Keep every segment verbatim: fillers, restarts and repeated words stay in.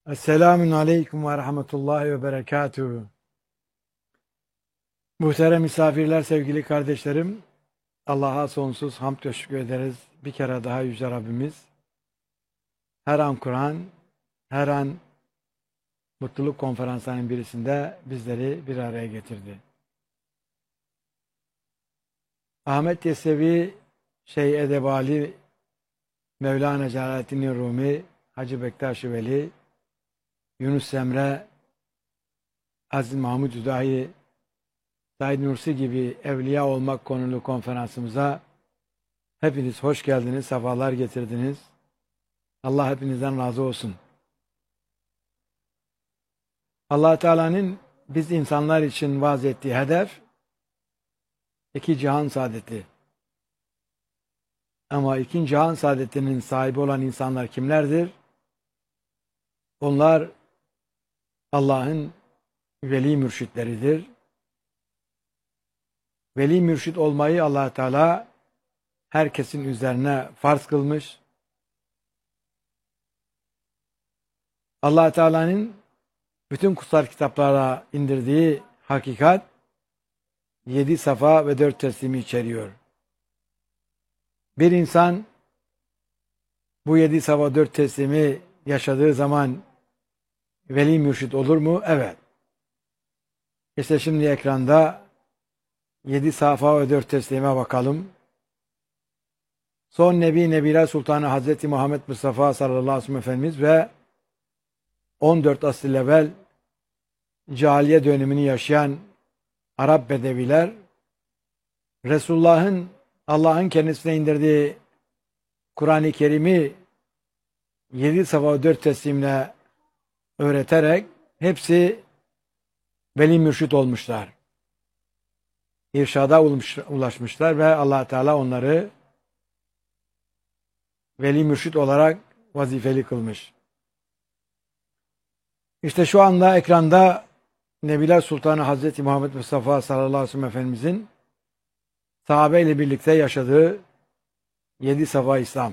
Esselamun Aleyküm ve Rahmetullahi ve Berekatuhu. Muhterem misafirler, sevgili kardeşlerim, Allah'a sonsuz hamd ve şükür ederiz. Bir kere daha Yüce Rabbimiz, her an Kur'an, her an mutluluk konferanslarının birisinde bizleri bir araya getirdi. Ahmet Yesevi, Şeyh Edebali, Mevlana Celaleddin Rumi, Hacı Bektaş-ı Veli, Yunus Emre, Aziz Mahmud Hüdayi, Said Nursi gibi evliya olmak konulu konferansımıza hepiniz hoş geldiniz, sefalar getirdiniz. Allah hepinizden razı olsun. Allah Teala'nın biz insanlar için vaaz ettiği hedef iki cihan saadeti. Ama iki cihan saadetinin sahibi olan insanlar kimlerdir? Onlar Allah'ın veli mürşitleridir. Veli mürşit olmayı Allah Teala herkesin üzerine farz kılmış. Allah Teala'nın bütün kutsal kitaplara indirdiği hakikat yedi safa ve dört teslimi içeriyor. Bir insan bu yedi safa dört teslimi yaşadığı zaman veli mürşit olur mu? Evet. İşte şimdi ekranda yedi safa ve dört teslime bakalım. Son Nebi Nebiler Sultanı Hazreti Muhammed Mustafa sallallahu aleyhi ve sellem Efendimiz ve on dört asır evvel cahiliye dönemini yaşayan Arap Bedeviler, Resulullah'ın Allah'ın kendisine indirdiği Kur'an-ı Kerim'i yedi safa ve dört teslimle öğreterek hepsi veli mürşit olmuşlar. İrşada ulaşmışlar ve Allah Teala onları veli mürşit olarak vazifeli kılmış. İşte şu anda ekranda Nebiler Sultanı Hazreti Muhammed Mustafa sallallahu aleyhi ve sellem Efendimizin sahabe ile birlikte yaşadığı yedi safa İslam.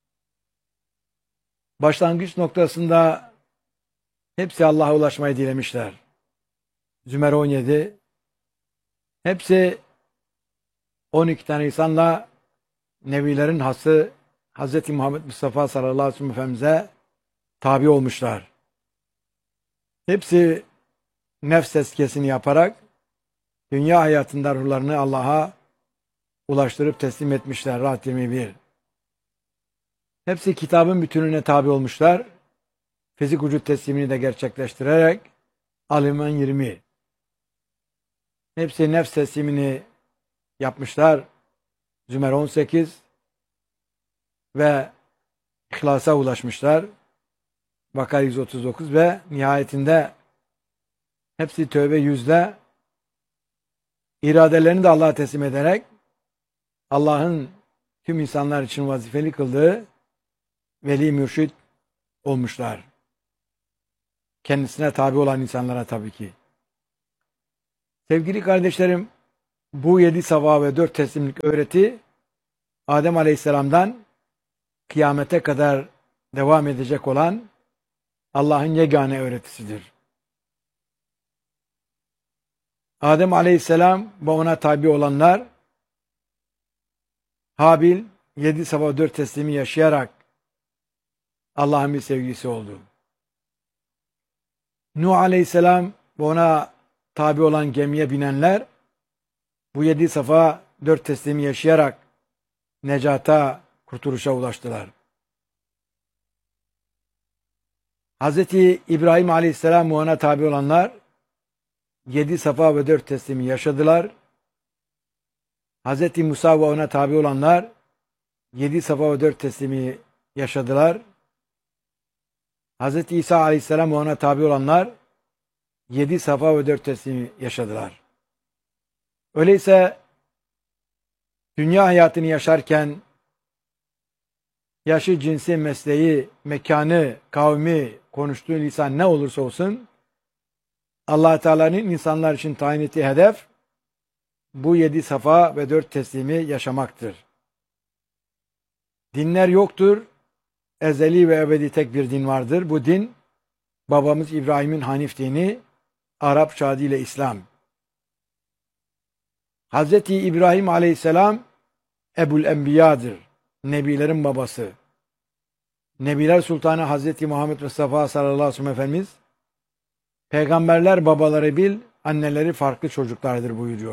Başlangıç noktasında hepsi Allah'a ulaşmayı dilemişler. Zümer on yedi. Hepsi on iki tane insanla Nebilerin hası Hazreti Muhammed Mustafa sallallahu aleyhi ve sellem Efendimiz'e tabi olmuşlar. Hepsi nefs tezkiyesini yaparak dünya hayatında ruhlarını Allah'a ulaştırıp teslim etmişler. Rahat yirmi bir. Hepsi kitabın bütününe tabi olmuşlar. Fizik vücut teslimini de gerçekleştirerek Aliman yirmi. Hepsi nefs teslimini yapmışlar. Zümer on sekiz ve İhlas'a ulaşmışlar. Bakara yüz otuz dokuz ve nihayetinde hepsi Tövbe yüzde iradelerini de Allah'a teslim ederek Allah'ın tüm insanlar için vazifeli kıldığı veli mürşit olmuşlar. Kendisine tabi olan insanlara tabii ki. Sevgili kardeşlerim, bu yedi safa ve dört teslimlik öğreti Adem Aleyhisselam'dan kıyamete kadar devam edecek olan Allah'ın yegane öğretisidir. Adem Aleyhisselam ve ona tabi olanlar Habil yedi safa dört teslimi yaşayarak Allah'ın bir sevgisi oldu. Nuh Aleyhisselam ve ona tabi olan gemiye binenler bu yedi safa dört teslimi yaşayarak necata, kurtuluşa ulaştılar. Hazreti İbrahim Aleyhisselam ve ona tabi olanlar yedi safa ve dört teslimi yaşadılar. Hazreti Musa ve ona tabi olanlar yedi safa ve dört teslimi yaşadılar. Hazreti İsa Aleyhisselam ve ona tabi olanlar yedi safa ve dört teslimi yaşadılar. Öyleyse dünya hayatını yaşarken yaşı, cinsi, mesleği, mekanı, kavmi, konuştuğu lisan ne olursa olsun Allah Teala'nın insanlar için tayin ettiği hedef bu yedi safa ve dört teslimi yaşamaktır. Dinler yoktur. Ezeli ve ebedi tek bir din vardır. Bu din babamız İbrahim'in Hanif dini, Arapça adıyla İslam. Hazreti İbrahim Aleyhisselam Ebul Enbiya'dır. Nebilerin babası. Nebiler Sultanı Hazreti Muhammed Mustafa sallallahu aleyhi ve sellem Efendimiz, peygamberler babaları bil, anneleri farklı çocuklardır buyuruyor.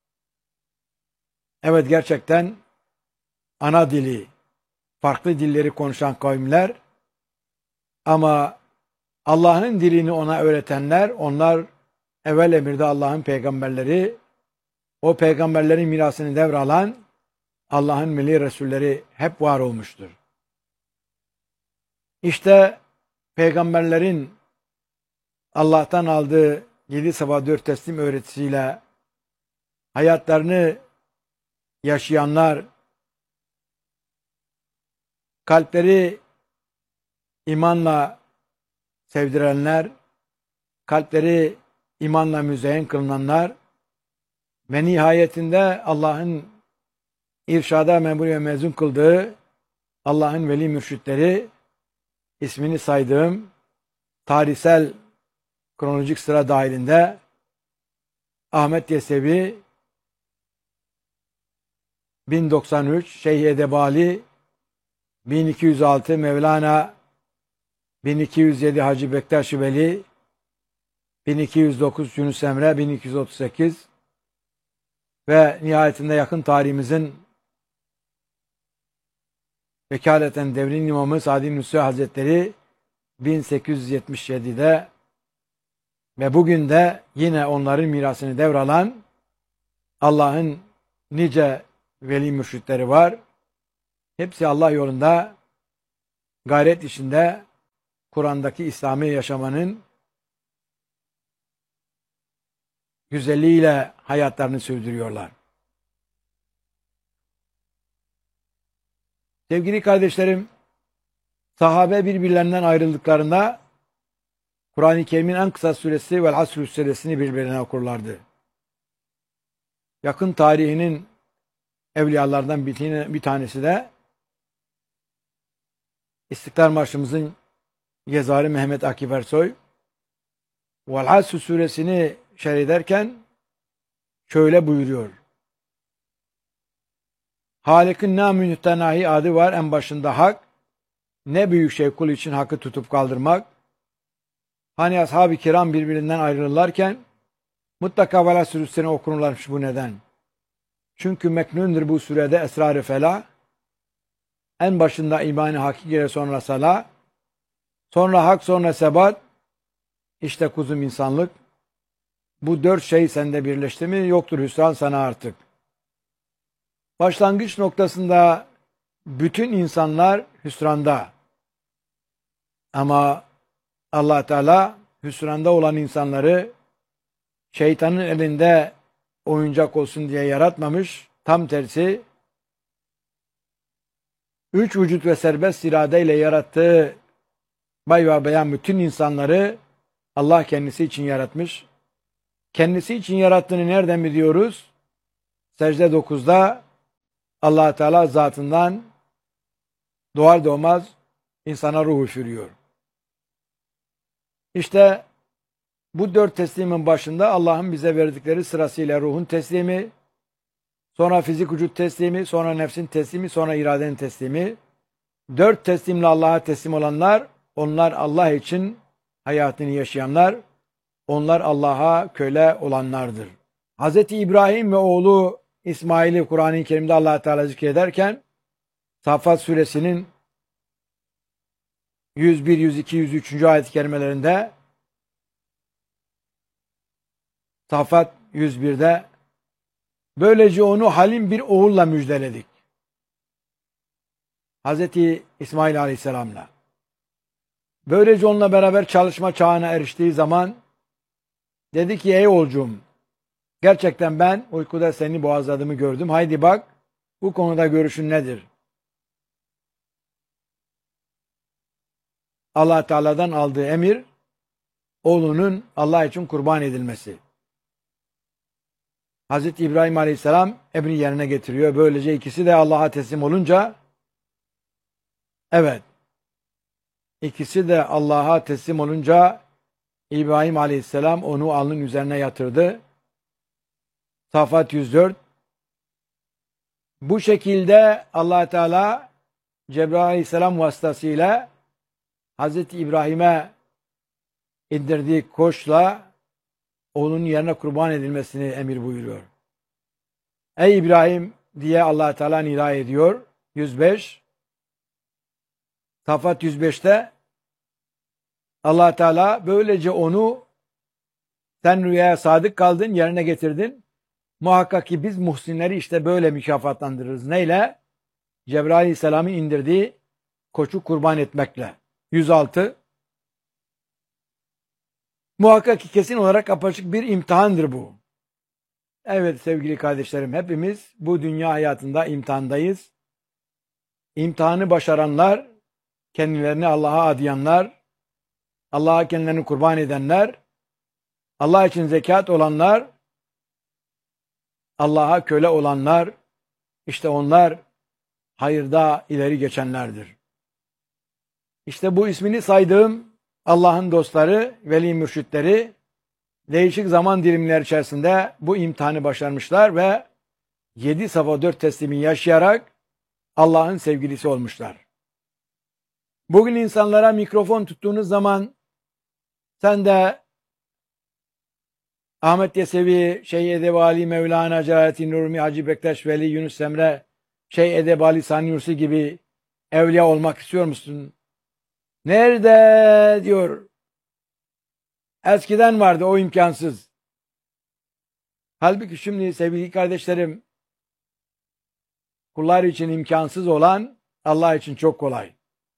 Evet, gerçekten ana dili, farklı dilleri konuşan kavimler, ama Allah'ın dilini ona öğretenler, onlar evvel emirde Allah'ın peygamberleri, o peygamberlerin mirasını devralan Allah'ın melih Resulleri hep var olmuştur. İşte peygamberlerin Allah'tan aldığı yedi sabah dört teslim öğretisiyle hayatlarını yaşayanlar, kalpleri imanla sevdirenler, kalpleri imanla müzeyyen kılınanlar ve nihayetinde Allah'ın irşada memur ve mezun kıldığı Allah'ın veli mürşitleri, ismini saydığım tarihsel kronolojik sıra dahilinde Ahmet Yesevi, bin doksan üç, Şeyh Edebali, bin iki yüz altı, Mevlana, bin iki yüz yedi, Hacı Bektaş Veli, bin iki yüz dokuz, Yunus Emre, bin iki yüz otuz sekiz ve nihayetinde yakın tarihimizin vekaleten devrin imamı Sadi Nusri Hazretleri bin sekiz yüz yetmiş yedi'de ve bugün de yine onların mirasını devralan Allah'ın nice veli mürşitleri var. Hepsi Allah yolunda gayret içinde Kur'an'daki İslami yaşamanın güzelliğiyle hayatlarını sürdürüyorlar. Sevgili kardeşlerim, sahabe birbirlerinden ayrıldıklarında Kur'an-ı Kerim'in en kısa suresi Vel Asr suresini birbirine okurlardı. Yakın tarihinin evliyalardan bir tanesi de İstiklal Marşımızın yazarı Mehmet Akif Ersoy, Vel Asr suresini şerh ederken şöyle buyuruyor. Halik'in ne mütenahi adı var, en başında hak. Ne büyük şey kul için hakkı tutup kaldırmak. Hani ashab-ı kiram birbirinden ayrılırlarken mutlaka Vel Asr suresini okunurlarmış, bu neden? Çünkü meknundur bu surede esrar-ı felah. En başında iman-ı hakikire, sonra salah, sonra hak, sonra sebat. İşte kuzum insanlık. Bu dört şey sende birleşti mi yoktur hüsran sana artık. Başlangıç noktasında bütün insanlar hüsranda. Ama Allah Teala hüsranda olan insanları şeytanın elinde oyuncak olsun diye yaratmamış. Tam tersi, üç vücut ve serbest iradeyle yarattığı bay ve beyan bütün insanları Allah kendisi için yaratmış. Kendisi için yarattığını nereden biliyoruz? Secde dokuzda Allah Teala zatından doğar doğmaz insana ruh üfürüyor. İşte bu dört teslimin başında Allah'ın bize verdikleri sırasıyla ruhun teslimi, sonra fizik vücut teslimi, sonra nefsin teslimi, sonra iradenin teslimi. Dört teslimle Allah'a teslim olanlar, onlar Allah için hayatını yaşayanlar, onlar Allah'a köle olanlardır. Hazreti İbrahim ve oğlu İsmail'i Kur'an-ı Kerim'de Allah Teala zikrederken Saffat suresinin yüz bir, yüz iki, yüz üç. ayet-i kerimelerinde, Saffat yüz bir'de böylece onu halim bir oğulla müjdeledik. Hazreti İsmail Aleyhisselam'la. Böylece onunla beraber çalışma çağına eriştiği zaman dedi ki, ey oğulcuğum, gerçekten ben uykuda seni boğazladığımı gördüm. Haydi bak, bu konuda görüşün nedir? Allah Teala'dan aldığı emir, oğlunun Allah için kurban edilmesi. Hazreti İbrahim Aleyhisselam emri yerine getiriyor. Böylece ikisi de Allah'a teslim olunca, evet, İkisi de Allah'a teslim olunca İbrahim Aleyhisselam onu alnının üzerine yatırdı. Safat yüz dört. Bu şekilde Allah Teala Cebrail Aleyhisselam vasıtasıyla Hazreti İbrahim'e indirdiği koçla onun yerine kurban edilmesini emir buyuruyor. Ey İbrahim diye Allah Teala nida ediyor. yüz beş. Safat yüz beşte Allah Teala böylece onu sen rüyaya sadık kaldın, yerine getirdin. Muhakkak ki biz muhsinleri işte böyle mükafatlandırırız. Neyle? Cebrail Aleyhisselam'ın indirdiği koçu kurban etmekle. yüz altı. Muhakkak ki kesin olarak apaçık bir imtihandır bu. Evet sevgili kardeşlerim, hepimiz bu dünya hayatında imtihandayız. İmtihanı başaranlar, kendilerini Allah'a adayanlar, Allah'a kendilerini kurban edenler, Allah için zekat olanlar, Allah'a köle olanlar, işte onlar hayırda ileri geçenlerdir. İşte bu ismini saydığım Allah'ın dostları, veli mürşitleri değişik zaman dilimleri içerisinde bu imtihanı başarmışlar ve yedi safa dört teslimi yaşayarak Allah'ın sevgilisi olmuşlar. Bugün insanlara mikrofon tuttuğunuz zaman sen de Ahmet Yesevi, Şeyh Edebali, Mevlana Celaleddin Rumi, Hacı Bektaş Veli, Yunus Emre, Şeyh Edebali, Sani Nursi gibi evliya olmak istiyor musun? Nerede diyor. Eskiden vardı, o imkansız. Halbuki şimdi sevgili kardeşlerim, kullar için imkansız olan Allah için çok kolay.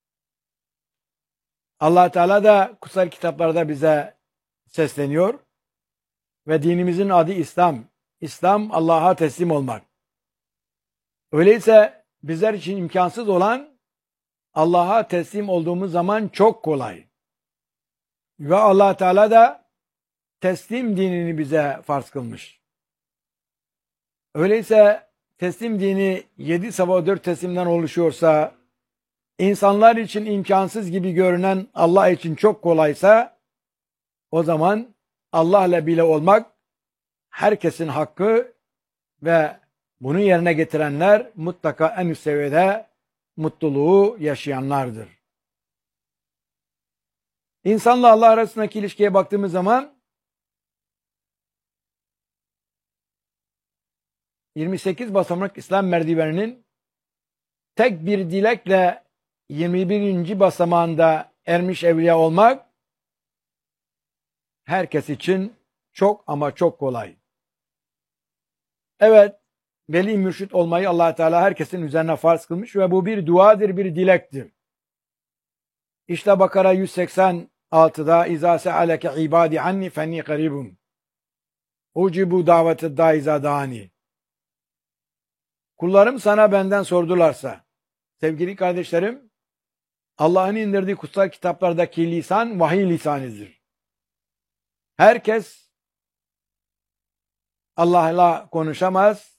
Allah Teala da kutsal kitaplarda bize sesleniyor ve dinimizin adı İslam. İslam Allah'a teslim olmak. Öyleyse bizler için imkansız olan Allah'a teslim olduğumuz zaman çok kolay. Ve Allah Teala da teslim dinini bize farz kılmış. Öyleyse teslim dini yedi sabah dört teslimden oluşuyorsa, insanlar için imkansız gibi görünen Allah için çok kolaysa, o zaman Allah'la bile olmak herkesin hakkı ve bunu yerine getirenler mutlaka en üst seviyede mutluluğu yaşayanlardır. İnsanla Allah arasındaki ilişkiye baktığımız zaman yirmi sekiz basamak İslam merdiveninin tek bir dilekle yirmi birinci basamağında ermiş evliya olmak herkes için çok ama çok kolay. Evet, veli mürşit olmayı Allah Teala herkesin üzerine farz kılmış ve bu bir duadır, bir dilektir. İşte Bakara yüz seksen altıda İzâ se'aleke ibâdi anni fenni garibun ucibu daveti dâiza dâni. Kullarım sana benden sordularsa, sevgili kardeşlerim, Allah'ın indirdiği kutsal kitaplardaki lisan vahiy lisanıdır. Herkes Allah'la konuşamaz,